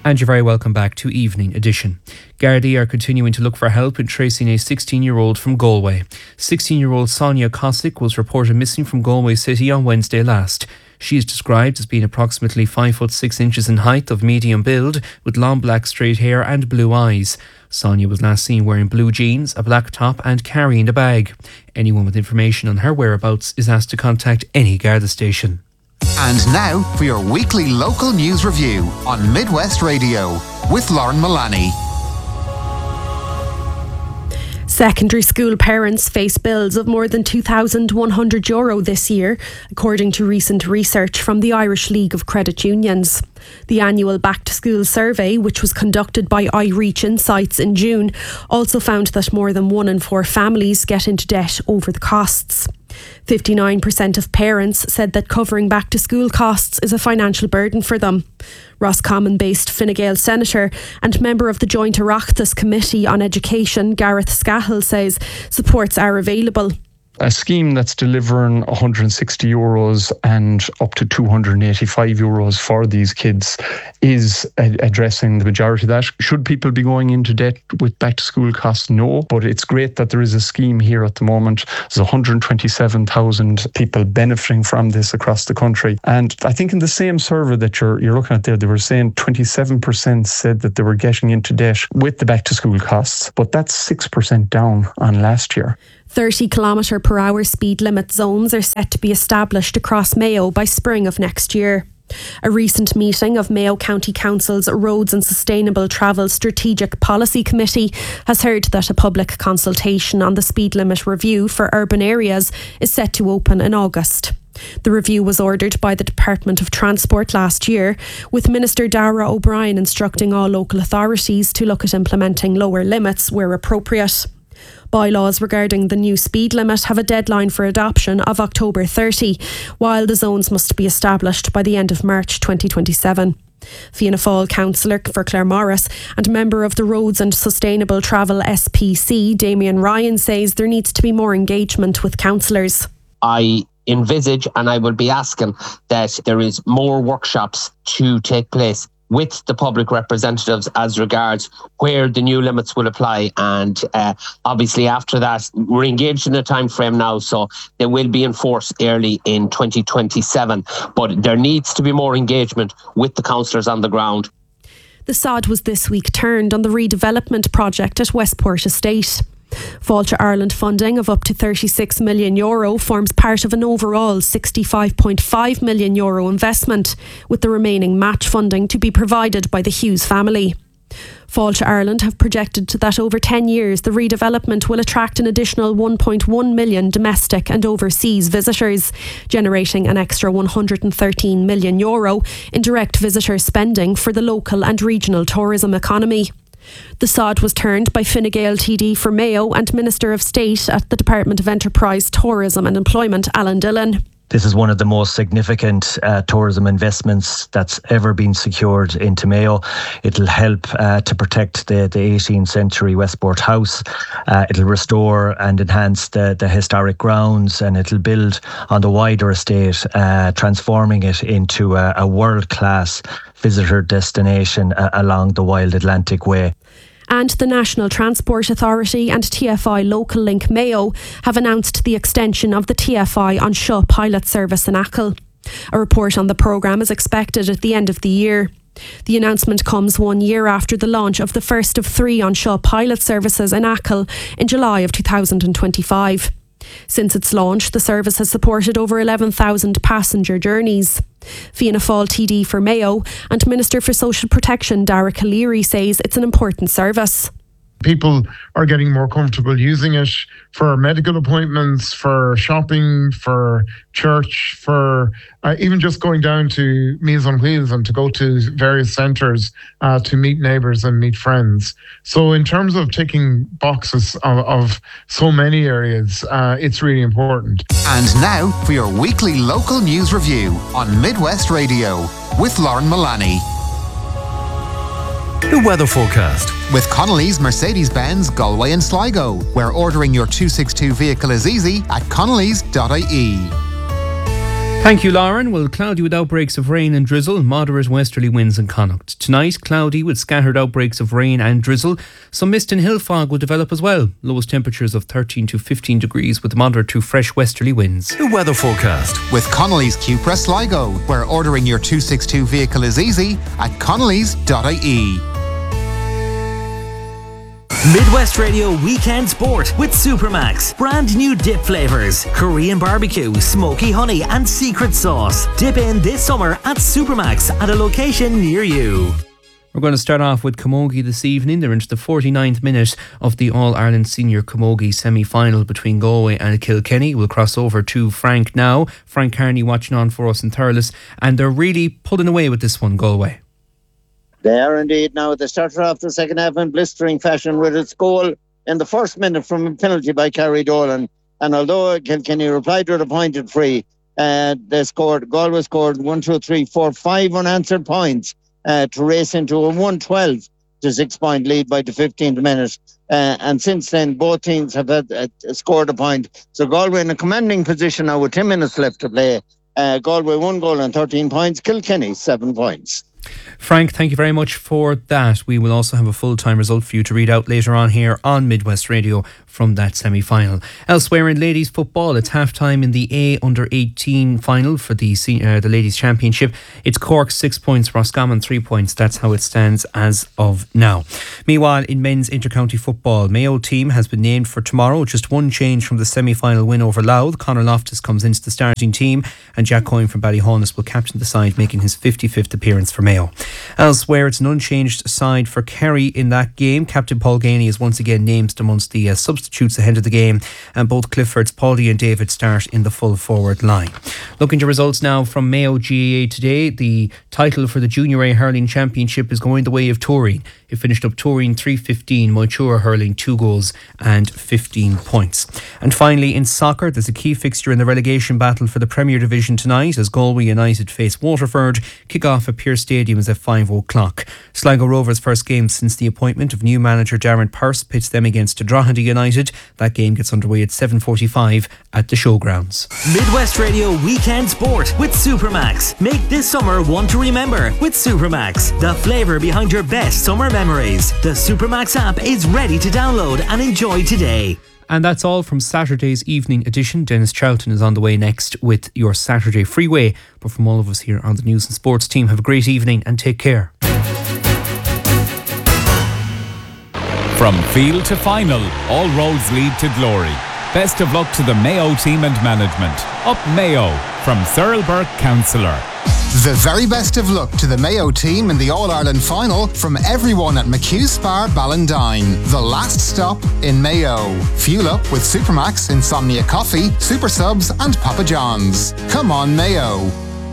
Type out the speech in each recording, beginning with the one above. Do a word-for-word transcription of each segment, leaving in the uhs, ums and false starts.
And you're very welcome back to Evening Edition. Gardaí are continuing to look for help in tracing a sixteen-year-old from Galway. sixteen-year-old Sonia Kosick was reported missing from Galway City on Wednesday last. She is described as being approximately five foot six inches in height, of medium build, with long black straight hair and blue eyes. Sonia was last seen wearing blue jeans, a black top and carrying a bag. Anyone with information on her whereabouts is asked to contact any Garda station. And now for your weekly local news review on Midwest Radio with Lauren Mullaney. Secondary school parents face bills of more than two thousand one hundred euro this year, according to recent research from the Irish League of Credit Unions. The annual Back to School survey, which was conducted by iReach Insights in June, also found that more than one in four families get into debt over the costs. fifty-nine percent of parents said that covering back to school costs is a financial burden for them. Roscommon-based Fine Gael senator and member of the Joint Oireachtas Committee on Education, Gareth Scahill, says supports are available. A scheme that's delivering one hundred sixty euros and up to two hundred eighty-five euros for these kids is a- addressing the majority of that. Should people be going into debt with back to school costs? No, but it's great that there is a scheme here at the moment. There's one hundred twenty-seven thousand people benefiting from this across the country. And I think in the same survey that you're, you're looking at there, they were saying twenty-seven percent said that they were getting into debt with the back to school costs, but that's six percent down on last year. thirty kilometre per hour speed limit zones are set to be established across Mayo by spring of next year. A recent meeting of Mayo County Council's Roads and Sustainable Travel Strategic Policy Committee has heard that a public consultation on the speed limit review for urban areas is set to open in August. The review was ordered by the Department of Transport last year, with Minister Darragh O'Brien instructing all local authorities to look at implementing lower limits where appropriate. Bylaws regarding the new speed limit have a deadline for adoption of October thirtieth, while the zones must be established by the end of March twenty twenty-seven. Fianna Fáil councillor for Claremorris and member of the Roads and Sustainable Travel S P C, Damien Ryan, says there needs to be more engagement with councillors. I envisage, and I will be asking, that there is more workshops to take place with the public representatives as regards where the new limits will apply. And uh, obviously after that, we're engaged in a time frame now, so they will be in force early in twenty twenty-seven. But there needs to be more engagement with the councillors on the ground. The sod was this week turned on the redevelopment project at Westport Estate. Fáilte Ireland funding of up to thirty-six million euro forms part of an overall sixty-five point five million euro investment, with the remaining match funding to be provided by the Hughes family. Fáilte Ireland have projected that over ten years the redevelopment will attract an additional one point one million domestic and overseas visitors, generating an extra one hundred thirteen million euro in direct visitor spending for the local and regional tourism economy. The sod was turned by Fine Gael T D for Mayo and Minister of State at the Department of Enterprise, Tourism and Employment, Alan Dillon. This is one of the most significant uh, tourism investments that's ever been secured into Mayo. It'll help uh, to protect the, the eighteenth century Westport House. Uh, it'll restore and enhance the, the historic grounds, and it'll build on the wider estate, uh, transforming it into a, a world-class visitor destination uh, along the Wild Atlantic Way. And the National Transport Authority and T F I Local Link Mayo have announced the extension of the T F I An Seo pilot service in Achill. A report on the programme is expected at the end of the year. The announcement comes one year after the launch of the first of three An Seo pilot services in Achill in July of two thousand twenty-five. Since its launch, the service has supported over eleven thousand passenger journeys. Fianna Fáil T D for Mayo and Minister for Social Protection Dara O'Leary says it's an important service. People are getting more comfortable using it for medical appointments, for shopping, for church, for uh, even just going down to Meals on Wheels and to go to various centres uh, to meet neighbours and meet friends. So in terms of ticking boxes of, of so many areas, uh, it's really important. And now for your weekly local news review on Midwest Radio with Lauren Mullaney. The weather forecast. With Connolly's Mercedes-Benz Galway and Sligo, where ordering your two sixty-two vehicle is easy at connellys dot I E. Thank you, Lauren. Well, cloudy with outbreaks of rain and drizzle, moderate westerly winds in Connacht. Tonight, cloudy with scattered outbreaks of rain and drizzle. Some mist and hill fog will develop as well. Lowest temperatures of thirteen to fifteen degrees with moderate to fresh westerly winds. The weather forecast with Connolly's Cupra Sligo, where ordering your two sixty-two vehicle is easy at connellys dot I E. Midwest Radio Weekend Sport with Supermax. Brand new dip flavours. Korean barbecue, smoky honey and secret sauce. Dip in this summer at Supermax at a location near you. We're going to start off with Camogie this evening. They're into the forty-ninth minute of the All-Ireland Senior Camogie semi-final between Galway and Kilkenny. We'll cross over to Frank now. Frank Carney watching on for us in Thurles. And they're really pulling away with this one, Galway. They are indeed now. They started off the second half in blistering fashion with its goal in the first minute from a penalty by Kerry Dolan. And although Kilkenny replied with a pointed free, uh, they scored, Galway scored one, two, three, four, five unanswered points uh, to race into a one twelve to six point lead by the fifteenth minute. Uh, and since then, both teams have had, uh, scored a point. So Galway in a commanding position now with ten minutes left to play. Uh, Galway one goal and thirteen points, Kilkenny seven points. Frank, thank you very much for that. We will also have a full-time result for you to read out later on here on Midwest Radio from that semi-final. Elsewhere in ladies football, it's half-time in the A under eighteen final for the uh, the ladies championship. It's Cork six points, Roscommon three points. That's how it stands as of now. Meanwhile, in men's intercounty football, Mayo team has been named for tomorrow. Just one change from the semi-final win over Louth. Conor Loftus comes into the starting team and Jack Coyne from Ballyhonus will captain the side, making his fifty-fifth appearance for Mayo. Elsewhere, it's an unchanged side for Kerry in that game. Captain Paul Ganey is once again named amongst the uh, substitutes ahead of the game, and both Clifford's, Paulie and David start in the full forward line. Looking to results now from Mayo G A A today. The title for the Junior A Hurling Championship is going the way of Turin. It finished up Turin three fifteen, Moitura hurling two goals and fifteen points. And finally, in soccer, there's a key fixture in the relegation battle for the Premier Division tonight as Galway United face Waterford. Kick-off at Pearse Stadium is at five o'clock. Sligo Rovers' first game since the appointment of new manager Darren Pearse pits them against Drogheda United. That game gets underway at seven forty-five at the Showgrounds. Midwest Radio Weekend Sport with Supermax. Make this summer one to remember with Supermax. The flavour behind your best summer memories. The Supermax app is ready to download and enjoy today. And that's all from Saturday's evening edition. Dennis Charlton is on the way next with your Saturday Freeway. But from all of us here on the News and Sports team, have a great evening and take care. From field to final, all roads lead to glory. Best of luck to the Mayo team and management. Up Mayo from Cyril Burke, Councillor. The very best of luck to the Mayo team in the All-Ireland final from everyone at McHugh Spar Ballindine, the last stop in Mayo. Fuel up with Supermax, Insomnia Coffee, Super Subs and Papa John's. Come on, Mayo.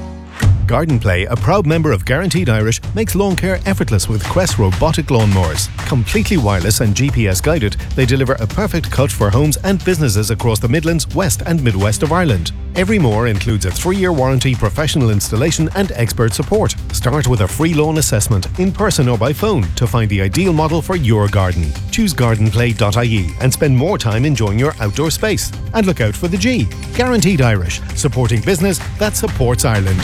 Garden Play, a proud member of Guaranteed Irish, makes lawn care effortless with Quest robotic lawnmowers. Completely wireless and G P S guided, they deliver a perfect cut for homes and businesses across the Midlands, West and Midwest of Ireland. Every mower includes a three-year warranty, professional installation and expert support. Start with a free lawn assessment, in person or by phone, to find the ideal model for your garden. Choose garden play dot I E and spend more time enjoying your outdoor space. And look out for the G. Guaranteed Irish, supporting business that supports Ireland.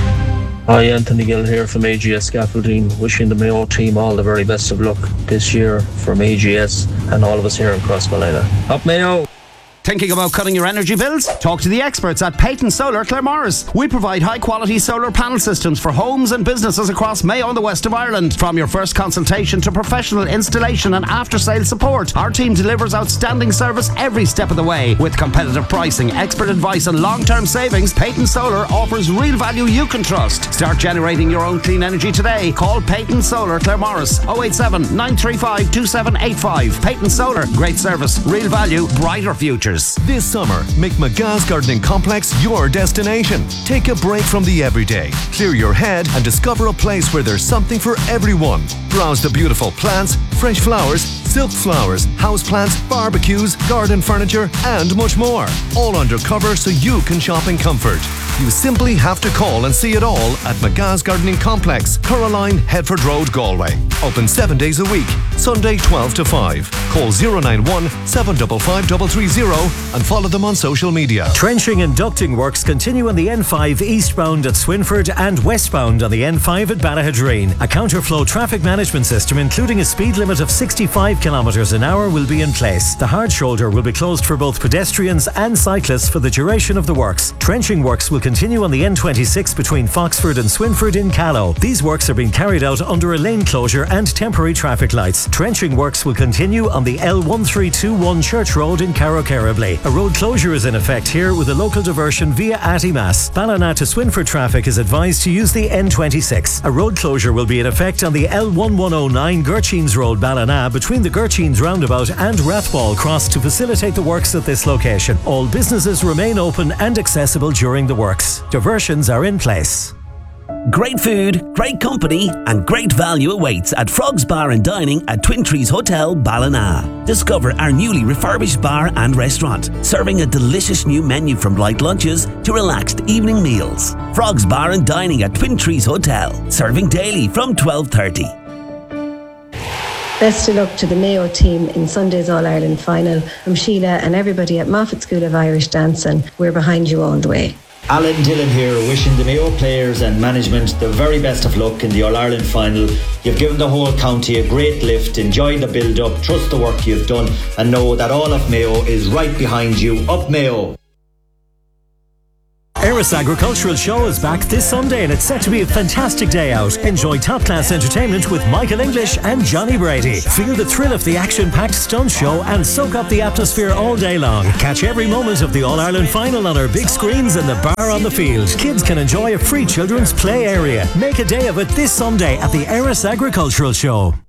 Hi, Anthony Gill here from A G S Scaffolding, wishing the Mayo team all the very best of luck this year from A G S and all of us here in Crossmolina. Up Mayo! Thinking about cutting your energy bills? Talk to the experts at Peyton Solar Claremorris. We provide high-quality solar panel systems for homes and businesses across Mayo and the west of Ireland. From your first consultation to professional installation and after-sales support, our team delivers outstanding service every step of the way. With competitive pricing, expert advice and long-term savings, Peyton Solar offers real value you can trust. Start generating your own clean energy today. Call Peyton Solar Claremorris oh eight seven, nine three five, two seven eight five. Peyton Solar, great service, real value, brighter futures. This summer, make McGah's Gardening Complex your destination. Take a break from the everyday, clear your head and discover a place where there's something for everyone. Browse the beautiful plants, fresh flowers, silk flowers, houseplants, barbecues, garden furniture and much more. All undercover so you can shop in comfort. You simply have to call and see it all at McGah's Gardening Complex, Caroline, Headford Road, Galway. Open seven days a week. Sunday twelve to five. Call zero nine one, seven five five three three zero and follow them on social media. Trenching and ducting works continue on the N five eastbound at Swinford and westbound on the N five at Ballahadreen. A counterflow traffic management system, including a speed limit of sixty-five kilometres an hour, will be in place. The hard shoulder will be closed for both pedestrians and cyclists for the duration of the works. Trenching works will continue on the N twenty-six between Foxford and Swinford in Callow. These works are being carried out under a lane closure and temporary traffic lights. Trenching works will continue on the L one three two one Church Road in Carrow-Kerribley. A road closure is in effect here with a local diversion via Attimas. Ballina to Swinford traffic is advised to use the N twenty-six. A road closure will be in effect on the L one one oh nine Gurcheens Road, Ballina, between the Gurcheens roundabout and Rathball Cross to facilitate the works at this location. All businesses remain open and accessible during the works. Diversions are in place. Great food, great company and great value awaits at Frogs Bar and Dining at Twin Trees Hotel, Ballina. Discover our newly refurbished bar and restaurant, serving a delicious new menu from light lunches to relaxed evening meals. Frogs Bar and Dining at Twin Trees Hotel, serving daily from twelve thirty. Best of luck to the Mayo team in Sunday's All-Ireland final. From Sheila and everybody at Moffat School of Irish Dancing, we're behind you all the way. Alan Dillon here, wishing the Mayo players and management the very best of luck in the All-Ireland final. You've given the whole county a great lift. Enjoy the build-up, trust the work you've done and know that all of Mayo is right behind you. Up Mayo! Eris Agricultural Show is back this Sunday and it's set to be a fantastic day out. Enjoy top-class entertainment with Michael English and Johnny Brady. Feel the thrill of the action-packed stunt show and soak up the atmosphere all day long. Catch every moment of the All-Ireland final on our big screens and the bar on the field. Kids can enjoy a free children's play area. Make a day of it this Sunday at the Eris Agricultural Show.